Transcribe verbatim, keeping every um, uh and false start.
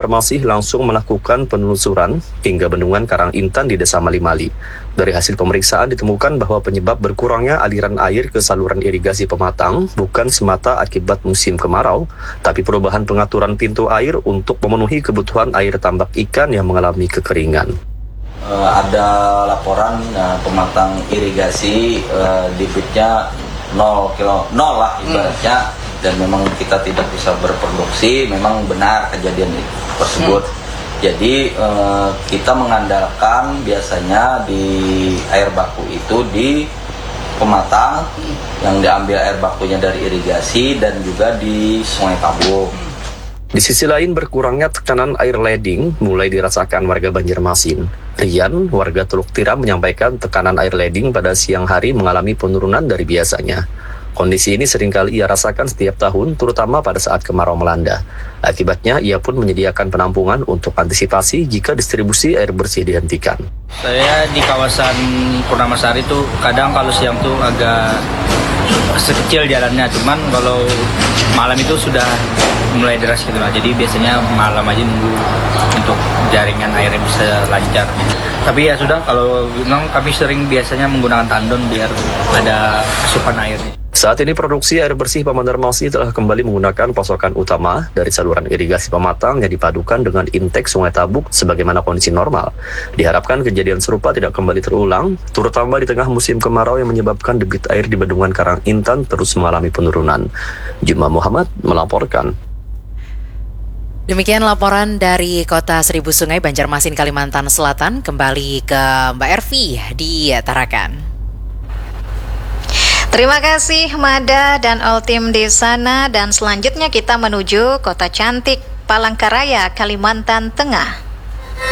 Banjarmasin langsung melakukan penelusuran hingga bendungan Karang Intan di Desa Mali-Mali. Dari hasil pemeriksaan ditemukan bahwa penyebab berkurangnya aliran air ke saluran irigasi Pematang bukan semata akibat musim kemarau, tapi perubahan pengaturan pintu air untuk memenuhi kebutuhan air tambak ikan yang mengalami kekeringan. Uh, ada laporan uh, Pematang irigasi uh, debitnya nol kilo nol lah ibaratnya, hmm. dan memang kita tidak bisa berproduksi. Memang benar kejadian tersebut. Hmm. Jadi uh, kita mengandalkan biasanya di air baku itu di Pematang, hmm. yang diambil air bakunya dari irigasi dan juga di Sungai Tabung. Hmm. Di sisi lain, berkurangnya tekanan air leding mulai dirasakan warga Banjarmasin. Rian, warga Teluk Tiram, menyampaikan tekanan air leding pada siang hari mengalami penurunan dari biasanya. Kondisi ini seringkali ia rasakan setiap tahun, terutama pada saat kemarau melanda. Akibatnya, ia pun menyediakan penampungan untuk antisipasi jika distribusi air bersih dihentikan. Saya di kawasan Purnamasari itu kadang kalau siang tuh agak sekecil jalannya, cuman kalau malam itu sudah mulai deras gitu lah. Jadi biasanya malam aja nunggu untuk jaringan airnya bisa lancar. Tapi ya sudah, kalau memang kami sering biasanya menggunakan tandon biar ada asupan airnya. Saat ini produksi air bersih Banjarmasin telah kembali menggunakan pasokan utama dari saluran irigasi Pematang yang dipadukan dengan intake Sungai Tabuk sebagaimana kondisi normal. Diharapkan kejadian serupa tidak kembali terulang, terutama di tengah musim kemarau yang menyebabkan debit air di bendungan Karang Intan terus mengalami penurunan. Juma Muhammad melaporkan. Demikian laporan dari Kota Seribu Sungai, Banjarmasin, Kalimantan Selatan. Kembali ke Mbak Ervi di Tarakan. Terima kasih Mada dan all tim di sana, dan selanjutnya kita menuju Kota Cantik, Palangkaraya, Kalimantan Tengah.